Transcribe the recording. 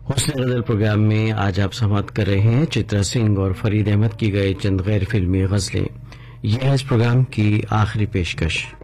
हुस्न गजल प्रोग्राम में आज आप समाप्त कर रहे हैं चित्रा सिंह और फरीद अहमद की गए चंद गैर फिल्मी गजलें। यह है इस प्रोग्राम की आखिरी पेशकश।